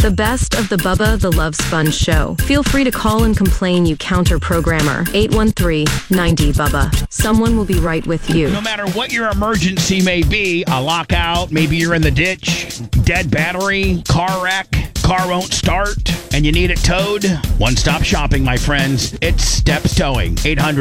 The best of the Bubba the Love Sponge Show. Feel free to call and complain, you counter-programmer. 813-90-BUBBA. Someone will be right with you. No matter what your emergency may be, a lockout, maybe you're in the ditch, dead battery, car wreck, car won't start, and you need it towed, one-stop shopping, my friends. It's Steps Towing.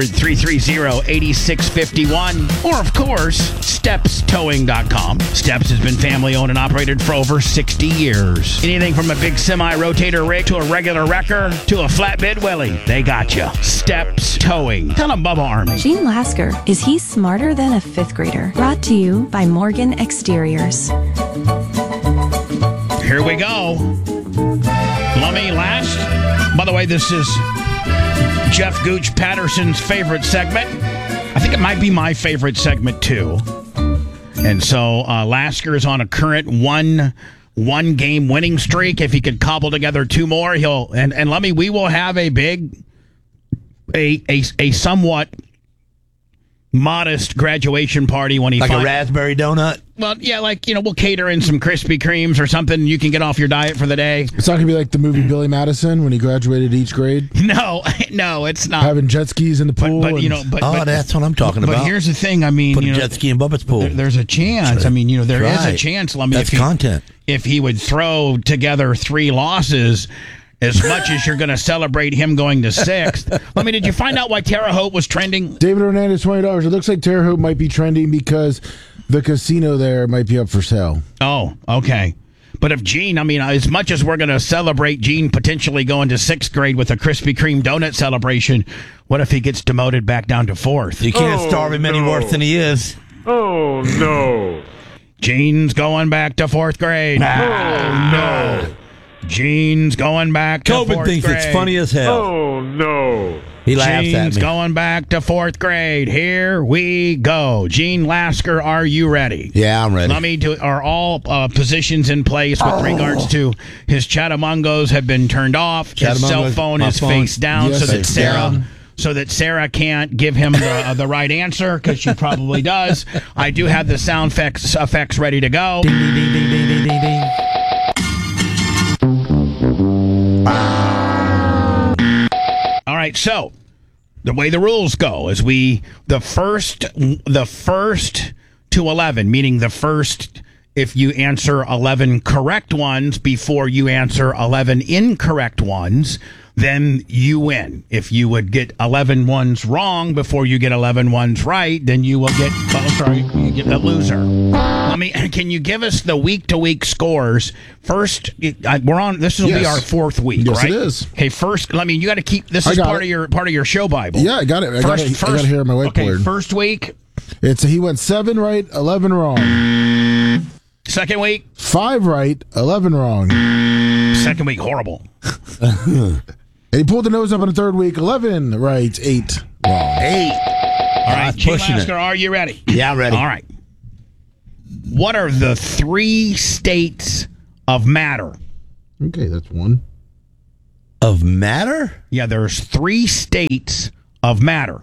800-330-8651. Or, of course, StepsTowing.com. Steps has been family-owned and operated for over 60 years. Anything from a big semi-rotator rig to a regular wrecker to a flatbed Willie, they got you. Steps Towing. Tell them Bubba Army. Gene Lasker, is he smarter than a fifth grader? Brought to you by Morgan Exteriors. Here we go. Lummy last. By the way, this is Jeff Gooch Patterson's favorite segment. I think it might be my favorite segment, too. And so Lasker is on a current one-game winning streak. If he could cobble together two more, he'll... And Lummy, we will have a somewhat modest graduation party when he like a raspberry donut. Well, yeah, we'll cater in some Krispy Kremes or something. You can get off your diet for the day. It's not gonna be like the movie Billy Madison when he graduated each grade. No, it's not. Having jet skis in the pool. But that's what I'm talking about. But here's the thing. I mean, put a jet ski in Bubba's pool. There's a chance. I mean, there is a chance. Let me. That's content. If he would throw together 3 losses. As much as you're going to celebrate him going to 6th. Let me, did you find out why Terre Haute was trending? David Hernandez, $20. It looks like Terre Haute might be trending because the casino there might be up for sale. Oh, okay. But if Gene, as much as we're going to celebrate Gene potentially going to 6th grade with a Krispy Kreme donut celebration, what if he gets demoted back down to 4th? You can't starve him any worse than he is. Oh, no. Gene's going back to 4th grade. Oh, no. Gene's going back to 4th grade. Tobin thinks it's funny as hell. Oh, no. He laughs at me. Gene's going back to 4th grade. Here we go. Gene Lasker, are you ready? Yeah, I'm ready. Are all positions in place with regards to his Chattamongos have been turned off? His cell phone is face down so that Sarah can't give him the right answer because she probably does. I do have the sound effects ready to go. Ding, ding, ding, ding, ding, ding, ding, ding. All right, so the way the rules go is the first to 11, meaning the first if you answer 11 correct ones before you answer 11 incorrect ones, then you win. If you would get 11 ones wrong before you get 11 ones right, then you will get, you get a loser. Can you give us the week-to-week scores? First, we're on, this will be our 4th week, right? Yes, it is. Okay, first, you got to keep, this is part of your show Bible. Yeah, I got it. I got it here on my whiteboard. Okay, first week. He went 7 right, 11 wrong. Second week. 5 right, 11 wrong. Second week, horrible. And he pulled the nose up on the 3rd week, 11 right, 8 wrong. 8. All right, Gene Lasker, are you ready? Yeah, I'm ready. All right. What are the 3 states of matter? Okay, that's 1. Of matter? Yeah, there's 3 states of matter.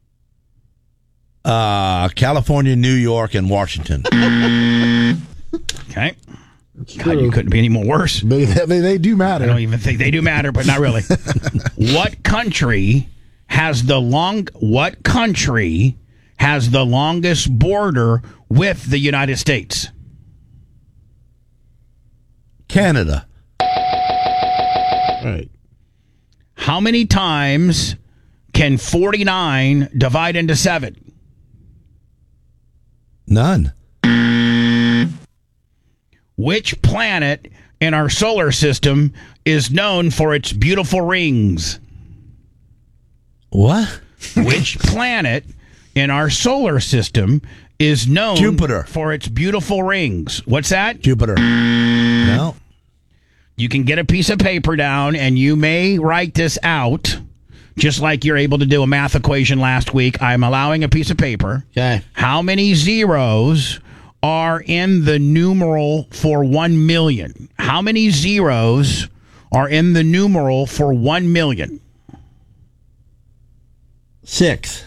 California, New York, and Washington. Okay. God, you couldn't be any more worse. They do matter. I don't even think they do matter, but not really. What country has the longest border with the United States? Canada. Right. How many times can 49 divide into 7? None. Which planet in our solar system is known for its beautiful rings? What? Which planet in our solar system is known Jupiter for its beautiful rings? What's that? Jupiter. No. You can get a piece of paper down and you may write this out, just like you're able to do a math equation last week. I'm allowing a piece of paper. Okay. How many zeros are in the numeral for 1 million? How many zeros are in the numeral for 1 million? 6.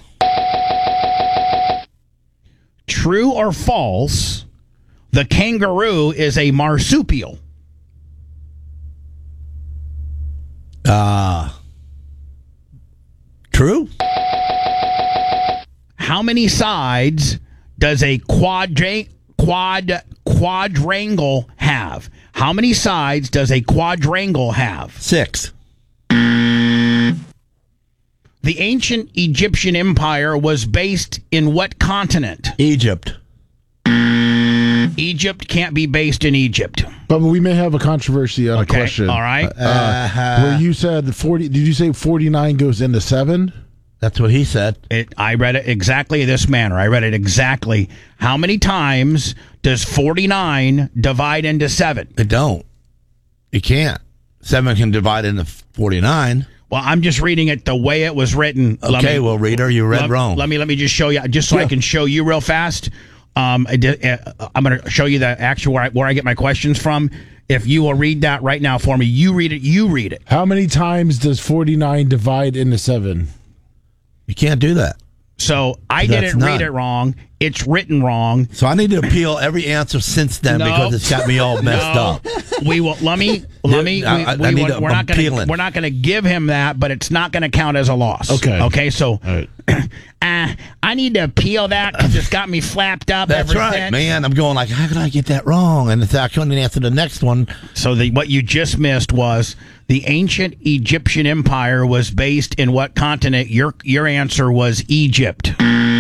True or false, the kangaroo is a marsupial? True. How many sides does a quadrangle have? How many sides does a quadrangle have? 6. The ancient Egyptian empire was based in what continent? Egypt. Egypt can't be based in Egypt. But we may have a controversy on a Okay, question. all right. Where you said 40, did you say 49 goes into 7? That's what he said. I read it exactly this manner. I read it exactly. How many times does 49 divide into 7? It don't. You can't. 7 can divide into 49. Well, I'm just reading it the way it was written. Okay, well, reader, you read wrong. Let me just show you, just so I can show you real fast. I'm going to show you the actual where I get my questions from. If you will read that right now for me, you read it. You read it. How many times does 49 divide into 7? You can't do that. So I didn't read it wrong. It's written wrong. So I need to appeal every answer since then because it's got me all messed up. We will. Let me. We're not going to give him that, but it's not going to count as a loss. Okay. Okay. So, Right. I need to appeal that because it's got me flapped up. That's ever right, since. man. I'm going like, how could I get that wrong? And I couldn't answer the next one. So what you just missed was the ancient Egyptian empire was based in what continent? Your answer was Egypt.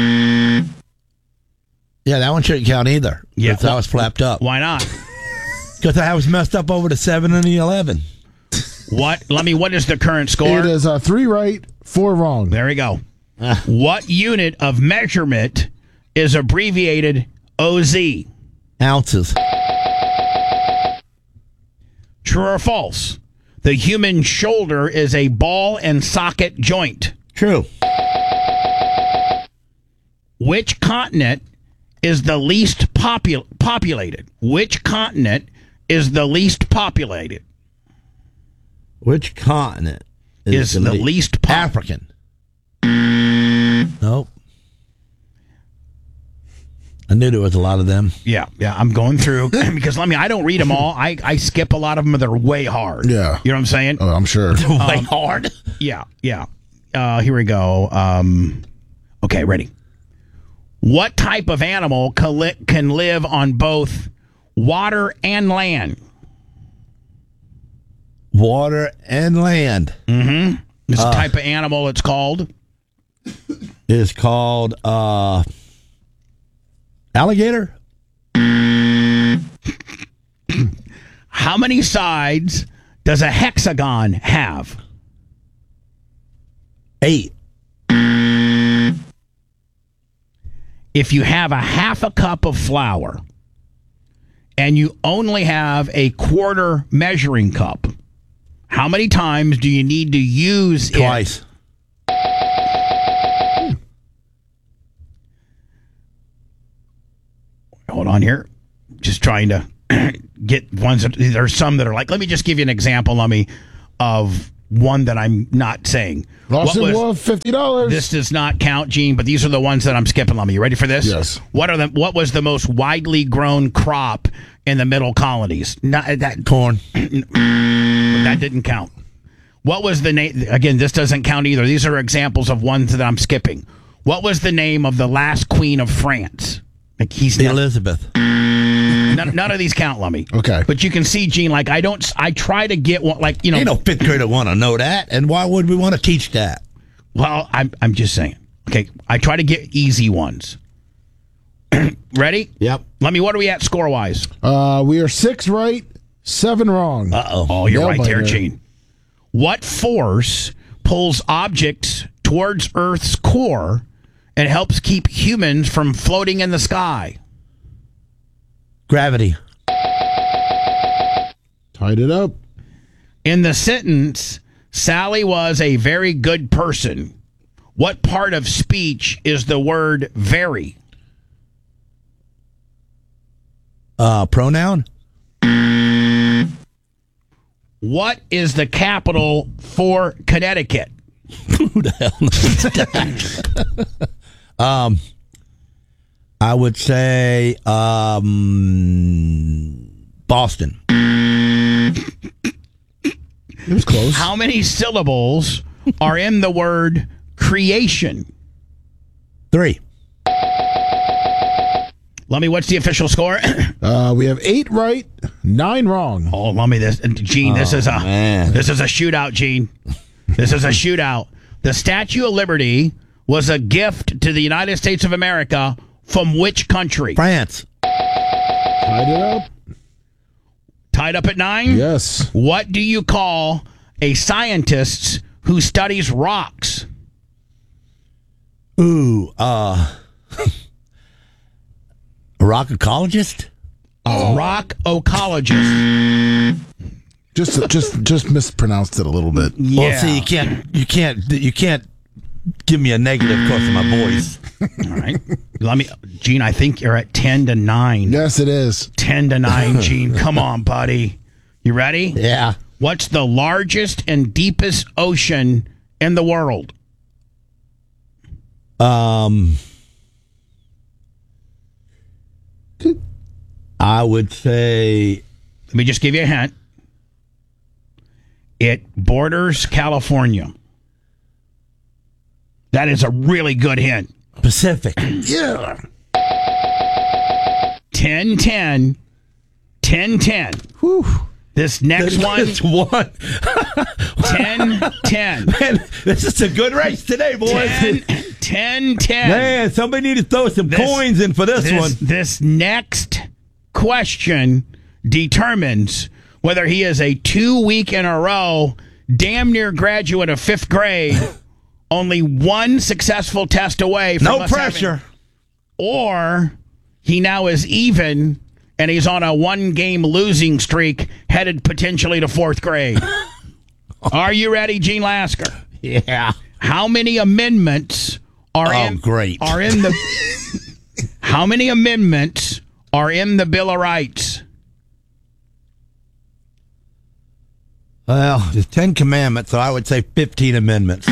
Yeah, that one shouldn't count either. Yeah, Because I was flapped up. Why not? Because I was messed up over the 7 and the 11. What? What is the current score? It is 3 right, 4 wrong. There we go. What unit of measurement is abbreviated OZ? Ounces. True or false? The human shoulder is a ball and socket joint. True. Which continent is the least populated? Which continent is the least populated? Which continent Is the least African? Nope. I knew there was a lot of them. Yeah, I'm going through because I don't read them all. I skip a lot of them. They're way hard. Yeah. You know what I'm saying? Oh, I'm sure. Way hard. Yeah. Here we go. Okay, ready. What type of animal can live on both water and land? Water and land. This type of animal it's called? Is called alligator. How many sides does a hexagon have? 8. If you have a half a cup of flour and you only have a quarter measuring cup, how many times do you need to use Twice. it? Hold on here. Just trying to get ones that there's some that are like, let me just give you an example, of one that I'm not saying. Lawson won $50. This does not count, Gene, but these are the ones that I'm skipping. You ready for this? Yes. What was the most widely grown crop in the middle colonies? Corn. That didn't count. What was the name? Again, this doesn't count either. These are examples of ones that I'm skipping. What was the name of the last queen of France? Elizabeth. None of these count, Lummy. Okay. But you can see, Gene, I try to get one, Ain't no 5th grader want to know that. And why would we want to teach that? Well, I'm just saying. Okay, I try to get easy ones. Ready? Yep. Lummy, what are we at score-wise? We are 6 right, 7 wrong. Uh-oh. Oh, you're Nail right there, biter. Gene. What force pulls objects towards Earth's core and helps keep humans from floating in the sky? Gravity. Tied it up. In the sentence, Sally was a very good person. What part of speech is the word very? Pronoun. What is the capital for Connecticut? Who the hell knows that? I would say Boston. It was close. How many syllables are in the word creation? 3. Lummy, what's the official score? We have 8 right, 9 wrong. Oh, Lummy, Gene, this is a shootout, Gene. This is a shootout. The Statue of Liberty was a gift to the United States of America from which country? France. Tied it up. Tied up at 9? Yes. What do you call a scientist who studies rocks? Ooh, a rock ecologist? A rock ecologist. Just mispronounced it a little bit. Yeah. Well, see, you can't give me a negative because of my voice. All right. Gene, I think you're at 10-9. Yes, it is. 10-9, Gene. Come on, buddy. You ready? Yeah. What's the largest and deepest ocean in the world? I would say. Let me just give you a hint. It borders California. That is a really good hint. Pacific. Yeah. 10-10. 10-10. Whew. This next one, It's one. 10-10. Man, this is a good race today, boys. 10-10. Man, somebody need to throw some coins in for this one. This next question determines whether he is a 2-week in a row, damn near graduate of 5th grade, only one successful test away from No us pressure. or he now is even and he's on a 1-game losing streak headed potentially to 4th grade. Are you ready, Gene Lasker? Yeah. How many amendments are Oh, great. are in the How many amendments are in the Bill of Rights? Well, there's 10 commandments, so I would say 15 amendments.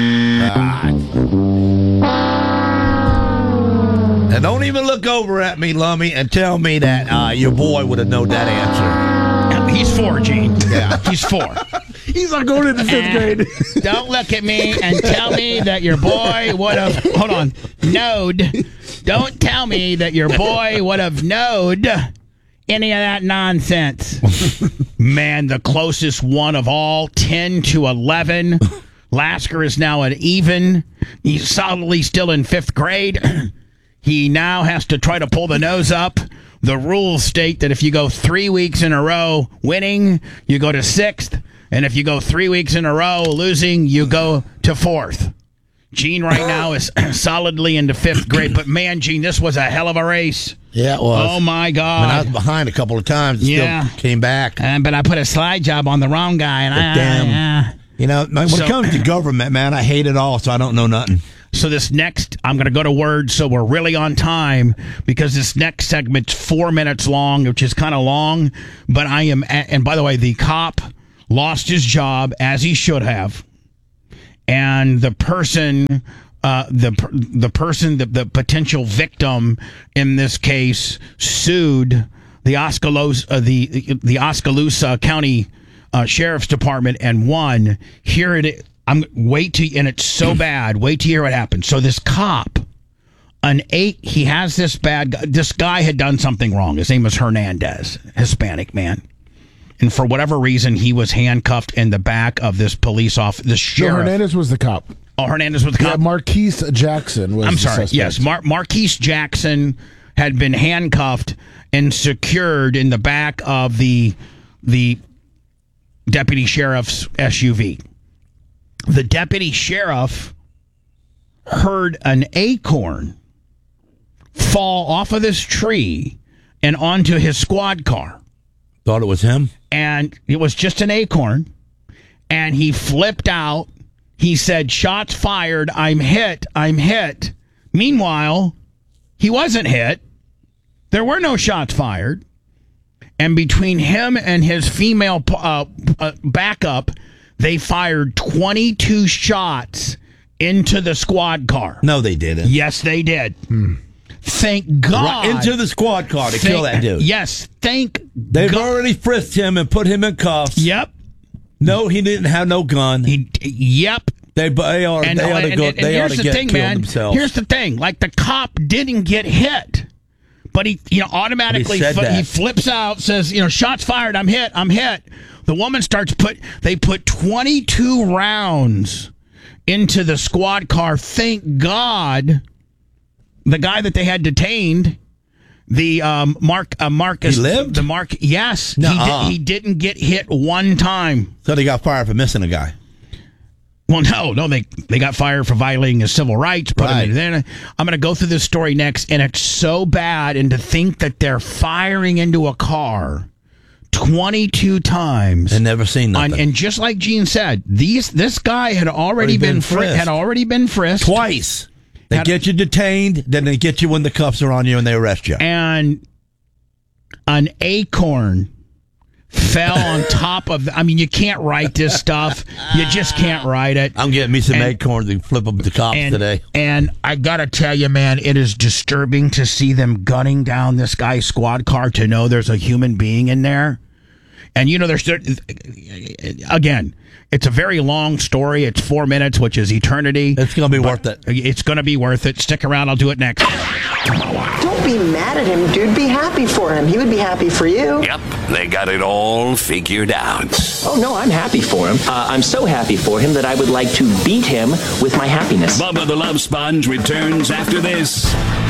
And don't even look over at me, Lummy, and tell me that your boy would have known that answer. He's 4, Gene. Yeah. He's 4. He's not going into 5th grade. Don't look at me and tell me that your boy would have, hold on, knowed. Don't tell me that your boy would have knowed any of that nonsense. Man, the closest one of all, 10-11. Lasker is now an even. He's solidly still in 5th grade. He now has to try to pull the nose up. The rules state that if you go 3 weeks in a row winning, you go to 6th. And if you go 3 weeks in a row losing, you go to 4th. Gene right now is solidly into 5th grade. But man, Gene, this was a hell of a race. Yeah, it was. Oh, my God. I was behind a couple of times and Yeah. still came back. But I put a slide job on the wrong guy. And You know, when it comes to government, man, I hate it all, so I don't know nothing. So this next, I'm going to go to words, so we're really on time, because this next segment's 4 minutes long, which is kind of long, but I am, and by the way, the cop lost his job, as he should have, and the person, the potential victim in this case sued the Oskaloosa County Sheriff's Department and won. Here it is. And it's so bad. Wait to hear what happened. So this cop, he has this bad guy. This guy had done something wrong. His name was Hernandez, Hispanic man. And for whatever reason, he was handcuffed in the back of this police officer, the sheriff. Hernandez was the cop. Oh, Hernandez was the cop? Yeah, Marquise Jackson was I'm the sorry. suspect. Yes, Marquise Jackson had been handcuffed and secured in the back of the deputy sheriff's SUV. The deputy sheriff heard an acorn fall off of this tree and onto his squad car. Thought it was him? And it was just an acorn. And he flipped out. He said, "Shots fired. I'm hit. I'm hit." Meanwhile, he wasn't hit. There were no shots fired. And between him and his female backup, they fired 22 shots into the squad car. No, they didn't. Yes, they did. Thank God. Right into the squad car to kill that dude. Yes, thank They've God. already frisked him and put him in cuffs. Yep. No, he didn't have no gun. Yep. They ought to go. They ought to get killed themselves. Here's the thing: like the cop didn't get hit, but he, automatically he flips out, says, shots fired. I'm hit. The woman starts they put 22 rounds into the squad car. Thank God, the guy that they had detained, the Marcus, he lived. Yes, Nuh-uh. he didn't get hit one time. So they got fired for missing a guy. Well, no, they got fired for violating his civil rights. Right. Then I'm going to go through this story next, and it's so bad. And to think that they're firing into a car 22 times and never seen nothing. And just like Gene said, this guy had already been frisked twice. They get you detained, then they get you when the cuffs are on you and they arrest you. And an acorn fell on top of. You can't write this stuff. You just can't write it. I'm getting me some acorns and flip them to cops today. And I gotta tell you, man, it is disturbing to see them gunning down this guy's squad car to know there's a human being in there. And there's again, it's a very long story. It's 4 minutes, which is eternity. It's gonna be worth it. It's gonna be worth it. Stick around. I'll do it next. Don't be mad at him, dude. Be happy for him. He would be happy for you. Yep, they got it all figured out. Oh, no, I'm happy for him. I'm so happy for him that I would like to beat him with my happiness. Bubba the Love Sponge returns after this.